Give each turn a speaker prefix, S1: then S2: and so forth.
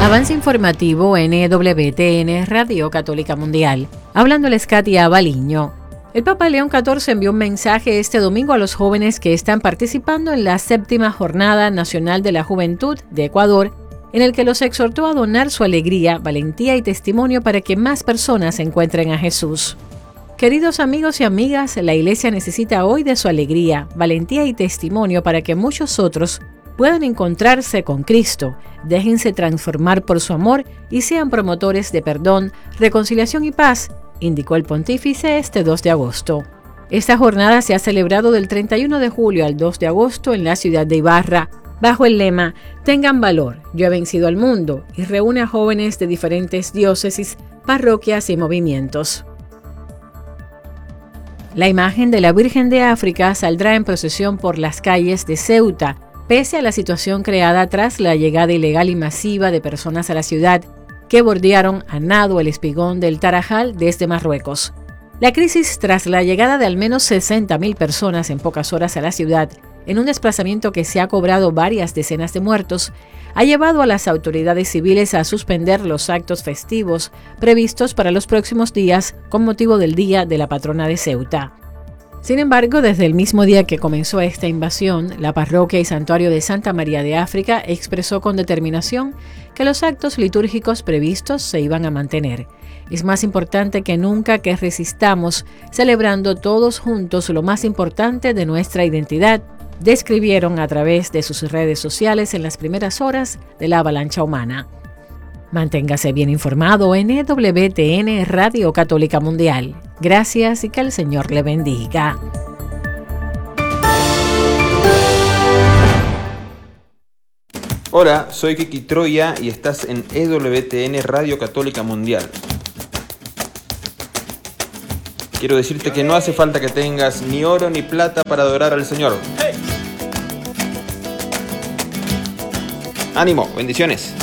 S1: Avance informativo NWTN Radio Católica Mundial. Hablándoles Katia Baliño. El Papa León XIV envió un mensaje este domingo a los jóvenes que están participando en la 7ª Jornada Nacional de la Juventud de Ecuador, en el que los exhortó a donar su alegría, valentía y testimonio para que más personas encuentren a Jesús. Queridos amigos y amigas, la Iglesia necesita hoy de su alegría, valentía y testimonio para que muchos otros puedan encontrarse con Cristo, déjense transformar por su amor y sean promotores de perdón, reconciliación y paz, indicó el pontífice este 2 de agosto. Esta jornada se ha celebrado del 31 de julio al 2 de agosto en la ciudad de Ibarra, bajo el lema «Tengan valor, yo he vencido al mundo» y reúne a jóvenes de diferentes diócesis, parroquias y movimientos. La imagen de la Virgen de África saldrá en procesión por las calles de Ceuta, pese a la situación creada tras la llegada ilegal y masiva de personas a la ciudad que bordearon a nado el espigón del Tarajal desde Marruecos. La crisis tras la llegada de al menos 60.000 personas en pocas horas a la ciudad, en un desplazamiento que se ha cobrado varias decenas de muertos, ha llevado a las autoridades civiles a suspender los actos festivos previstos para los próximos días con motivo del Día de la Patrona de Ceuta. Sin embargo, desde el mismo día que comenzó esta invasión, la parroquia y santuario de Santa María de África expresó con determinación que los actos litúrgicos previstos se iban a mantener. Es más importante que nunca que resistamos, celebrando todos juntos lo más importante de nuestra identidad, describieron a través de sus redes sociales en las primeras horas de la avalancha humana. Manténgase bien informado en EWTN Radio Católica Mundial. Gracias y que el Señor le bendiga.
S2: Hola, soy Kiki Troya y estás en EWTN Radio Católica Mundial. Quiero decirte que no hace falta que tengas ni oro ni plata para adorar al Señor. ¡Ánimo! ¡Bendiciones!